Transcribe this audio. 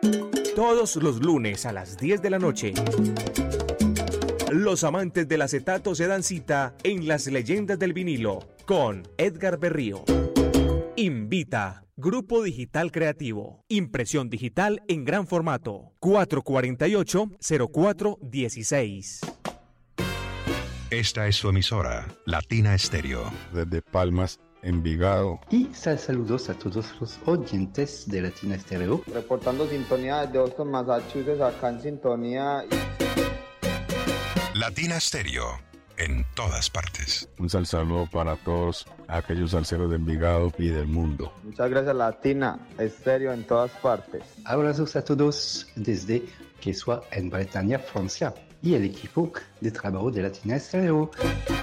Todos los lunes a las 10 de la noche. Los amantes del acetato se dan cita en Las Leyendas del Vinilo con Edgar Berrío. Invita Grupo Digital Creativo. Impresión digital en gran formato. 448-0416. Esta es su emisora, Latina Estéreo. Desde Palmas, Envigado. Y saludos a todos los oyentes de Latina Estéreo. Reportando sintonía de Boston, Massachusetts, acá en sintonía. Latina Estéreo, en todas partes. Un saludo para todos aquellos salseros de Envigado y del mundo. Muchas gracias, Latina Estéreo, en todas partes. Abrazos a todos desde que soit en Bretaña, Francia, y el equipo de trabajo de Latina Estéreo.